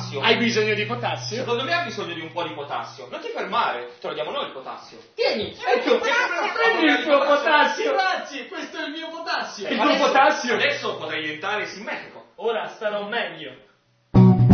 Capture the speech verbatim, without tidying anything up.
potassio. Hai bisogno di potassio? Secondo me ha bisogno di un po' di potassio. Non ti fermare, te lo diamo noi il potassio. Tieni, ecco, prendi il tuo potassio. Grazie, questo è il mio potassio. Il tuo Adesso- potassio? Adesso potrei diventare simmetrico. Ora starò meglio.